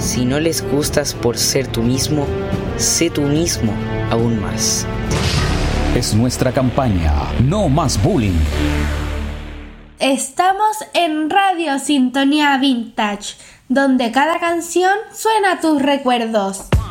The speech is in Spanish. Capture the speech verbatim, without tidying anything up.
Si no les gustas por ser tú mismo, sé tú mismo aún más. Es nuestra campaña, no más bullying. Estamos en Radio Sintonía Vintage, donde cada canción suena a tus recuerdos.